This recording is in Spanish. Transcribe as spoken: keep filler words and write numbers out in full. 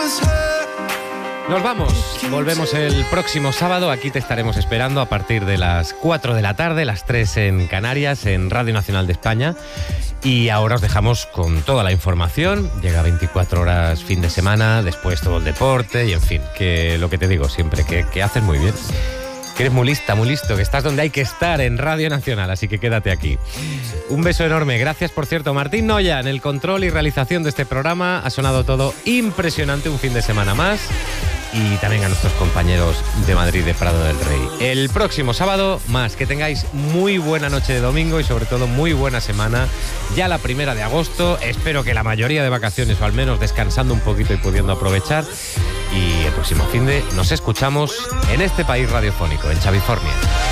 Nos vamos, volvemos el próximo sábado, aquí te estaremos esperando a partir de las cuatro de la tarde, las tres en Canarias, en Radio Nacional de España. Y ahora os dejamos con toda la información, llega veinticuatro horas fin de semana, después todo el deporte y en fin, que lo que te digo siempre, que, que haces muy bien. Que eres muy lista, muy listo, que estás donde hay que estar, en Radio Nacional, así que quédate aquí. Un beso enorme, gracias por cierto, Martín Noya, en el control y realización de este programa. Ha sonado todo impresionante, un fin de semana más. Y también a nuestros compañeros de Madrid, de Prado del Rey. El próximo sábado, más. Que tengáis muy buena noche de domingo y sobre todo muy buena semana. Ya la primera de agosto, espero que la mayoría de vacaciones o al menos descansando un poquito y pudiendo aprovechar. Y el próximo finde nos escuchamos en este país radiofónico, en Chavifornia.